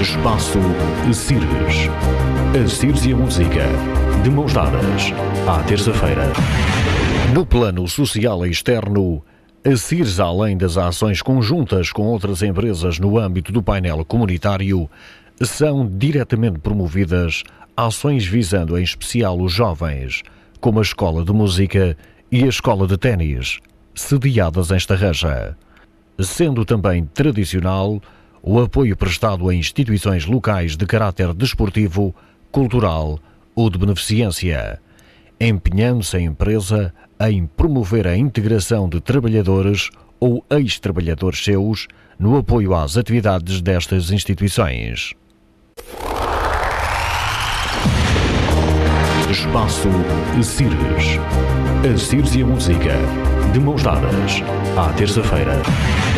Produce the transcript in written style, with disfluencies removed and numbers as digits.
Espaço Cires. A Cires e a música, de mãos dadas, à terça-feira. No plano social e externo, a Cires, além das ações conjuntas com outras empresas no âmbito do painel comunitário, são diretamente promovidas ações visando em especial os jovens, como a Escola de Música e a Escola de Ténis, sediadas em Estarreja. Sendo também tradicional o apoio prestado a instituições locais de caráter desportivo, cultural ou de beneficência, empenhando-se a empresa em promover a integração de trabalhadores ou ex-trabalhadores seus no apoio às atividades destas instituições. Espaço Cires. A Cires e a música, de mãos dadas, à terça-feira.